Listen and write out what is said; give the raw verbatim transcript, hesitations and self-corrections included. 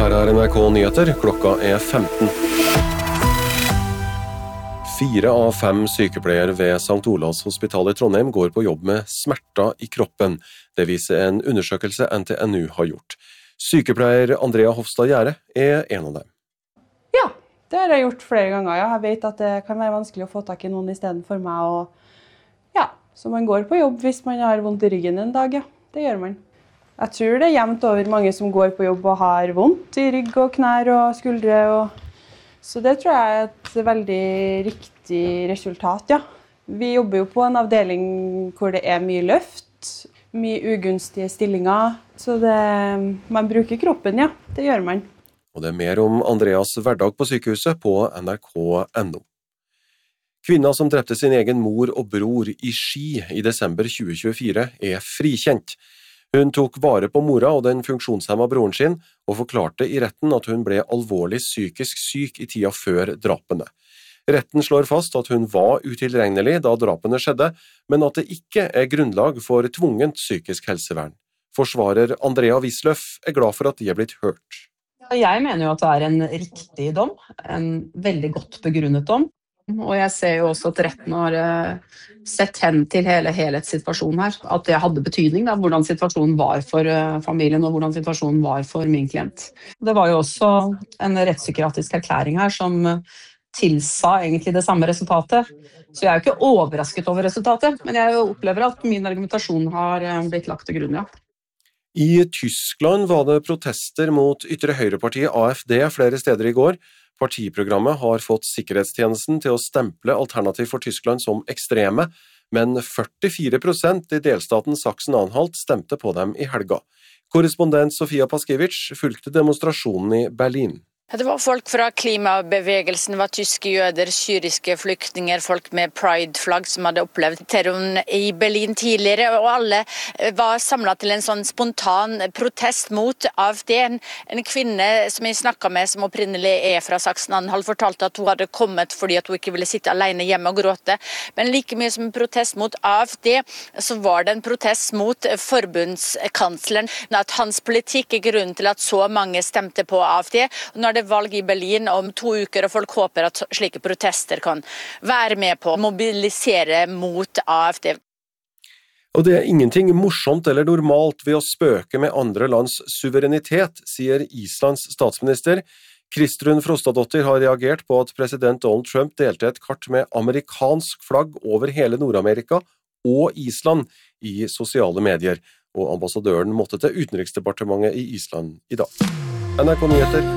Her er N R K Nyheter, klokka er femten. Fire av fem sykepleiere ved Sankt Olavs hospital i Trondheim går på jobb med smerter i kroppen. Det viser en undersøkelse N T N U har gjort. Sykepleier Andrea Hofstad Gjære er en av dem. Ja, det har jeg gjort flere ganger. Jeg vet at det kan være vanskelig å få tak i noen i stedet for meg. Og ja, så man går på jobb hvis man har vondt i ryggen en dag, ja. Det gjør man. Jeg tror det er jevnt over mange som går på jobb og har vondt i rygg og knær og skuldre. Og... Så det tror jeg er et veldig riktig resultat, ja. Vi jobber jo på en avdeling hvor det er mye løft, mye ugunstige stillinger. Så det... man bruker kroppen, ja. Det gjør man. Og det er mer om Andreas hverdag på sykehuset på N R K punktum N O. Kvinna som drepte sin egen mor og bror i Ski i desember tjue tjuefire er frikjent. Hun tok vare på mora og den funksjonshemma broren sin, og forklarte i retten at hun ble alvorlig psykisk syk i tida før drapene. Retten slår fast at hun var utilregnelig da drapene skjedde, men at det ikke er grunnlag for tvungent psykisk helsevern. Forsvarer Andrea Wisløff er glad for at de er blitt hørt. Jeg mener jo at det er en riktig dom, en veldig godt begrunnet dom. Og jeg ser jo også at retten har sett hen til hele helhetssituasjonen her. At det hadde betydning, da, hvordan situasjonen var for familien og hvordan situasjonen var for min klient. Det var jo også en rettspsykiatrisk erklæring her som tilsa egentlig det samme resultatet. Så jeg er jo ikke overrasket over resultatet, men jeg opplever at min argumentasjon har blitt lagt til grunn, ja. I Tyskland var det protester mot ytre høyrepartiet A F D flere steder i går. Partiprogrammet har fått sikkerhetstjenesten til å stemple Alternativ for Tyskland som ekstreme, men førtifire prosent i delstaten Sachsen-Anhalt stemte på dem i helga. Korrespondent Sofia Paskiewicz fulgte demonstrasjonen i Berlin. Det var folk fra klimabevegelsen, det var tyske jøder, syriske flyktninger, folk med pride-flagg som hadde opplevd terroren i Berlin tidligere, og alle var samlet til en sånn spontan protest mot A F D. En, en kvinne som jeg snakket med, som opprinnelig er fra Sachsen-Anhalt, fortalte at hun hadde kommet fordi at hun ikke ville sitte alene hjemme og gråte. Men like mye som en protest mot A F D, så var det en protest mot forbundskansleren, at hans politikk er grunnen til at så mange stemte på A F D. Og når det valg i Berlin om to uker, og folk håper at slike protester kan være med på å mobilisere mot A F D. Og det er ingenting morsomt eller normalt ved å spøke med andre lands suverenitet, sier Islands statsminister. Kristrún Frostadóttir har reagert på at president Donald Trump delte et kart med amerikansk flagg over hele Nord-Amerika og Island i sosiale medier, og ambassadøren måtte til utenriksdepartementet i Island i dag. N R K Nyheter.